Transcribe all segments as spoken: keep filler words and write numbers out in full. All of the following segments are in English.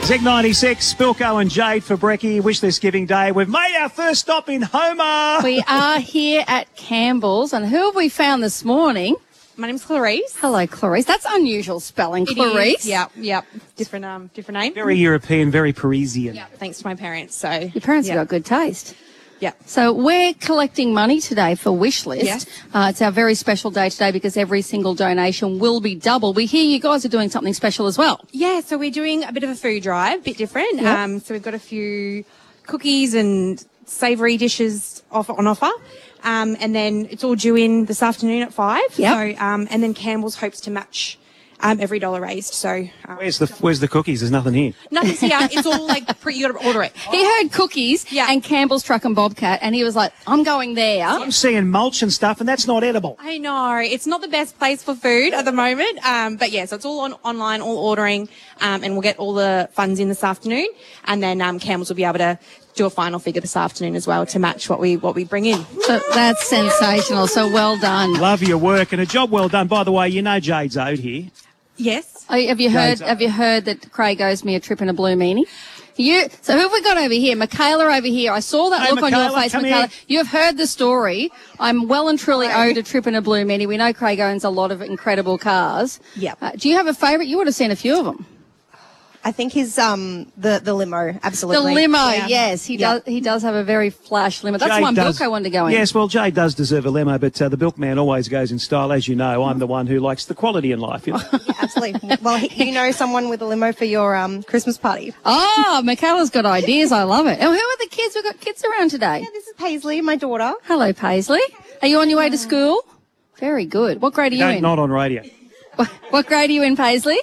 Zig ninety-six, Bilko and Jade for Brekkie. Wish this Giving Day. We've made our first stop in Homer. We are here at Campbell's, and who have we found this morning? My name's Clarice. Hello, Clarice. That's unusual spelling, It Clarice. is, Yep, yep. Different, um, different name. Very European, very Parisian. Yep. Thanks to my parents. So Your parents yep. have got good taste. Yeah. So we're collecting money today for Wishlist. Yes. Uh, it's our very special day today because every single donation will be double. We hear you guys are doing something special as well. Yeah. So we're doing a bit of a food drive, a bit different. Yep. Um, so we've got a few cookies and savoury dishes off on offer. Um, and then it's all due in this afternoon at five. Yep. So, um, and then Campbell's hopes to match um, every dollar raised. So um, Where's the Where's the cookies? There's nothing here. nothing's here. It's all like pre- you got to order it. He heard cookies Yeah. and Campbell's Truck and Bobcat, and he was like, I'm going there. I'm seeing mulch and stuff, and that's not edible. I know it's not the best place for food at the moment, um, but yeah, so it's all on online, all ordering, um, and we'll get all the funds in this afternoon, and then um, Campbell's will be able to do a final figure this afternoon as well to match what we what we bring in. So that's sensational. So well done. Love your work and a job well done. By the way, you know Jade's owed here. Yes. Oh, have you heard? Jade's- Have you heard that Craig owes me a trip in a blue meanie? You. So who have we got over here? Michaela over here. I saw that Hey, look on your Michaela, face, come Michaela. here. You have heard the story. I'm well and truly owed a trip in a blue meanie. We know Craig owns a lot of incredible cars. Yep. Uh, do you have a favourite? You would have seen a few of them. I think his um the the limo, absolutely. The limo, Yeah. yes, he Yeah. does. He does have a very flash limo. That's Jade the one does- Bilko wanted to go in. Yes, well, Jade does deserve a limo, but uh, the Bilkman always goes in style. As you know, I'm the one who likes the quality in life. You know? Yeah, absolutely. Well, he- you know someone with a limo for your um Christmas party. Oh, Michaela's got ideas. I love it. Oh, who are the kids? We've got kids around today. Yeah, this is Paisley, my daughter. Hello, Paisley. Are you on your way to school? Very good. What grade are you Don't, in? not on radio. What- What grade are you in, Paisley?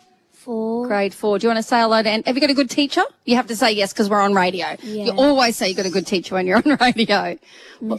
Four. Grade four. Do you want to say hello to, and have you got a good teacher? You have to say yes because we're on radio. Yeah. You always say you've got a good teacher when you're on radio.